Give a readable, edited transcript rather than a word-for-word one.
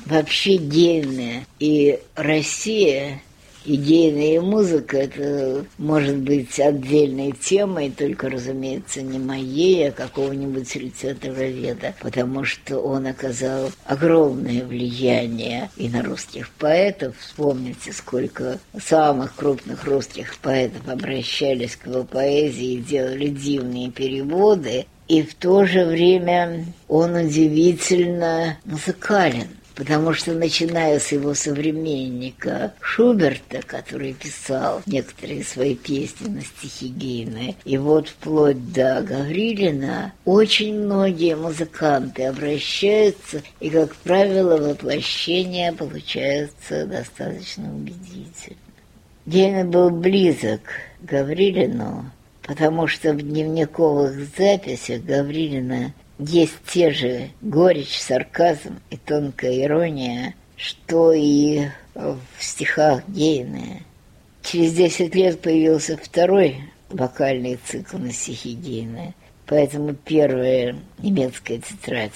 вообще гейная и Россия, идейная музыка — это может быть отдельной темой, только, разумеется, не моей, а какого-нибудь литературоведа, потому что он оказал огромное влияние и на русских поэтов. Вспомните, сколько самых крупных русских поэтов обращались к его поэзии и делали дивные переводы, и в то же время он удивительно музыкален. Потому что, начиная с его современника Шуберта, который писал некоторые свои песни на стихи Гейне, и вот вплоть до Гаврилина, очень многие музыканты обращаются, и, как правило, воплощение получается достаточно убедительно. Гейне был близок к Гаврилину, потому что в дневниковых записях Гаврилина есть те же горечь, сарказм и тонкая ирония, что и в стихах Гейне. Через 10 лет появился второй вокальный цикл на стихи Гейне, поэтому первая немецкая тетрадь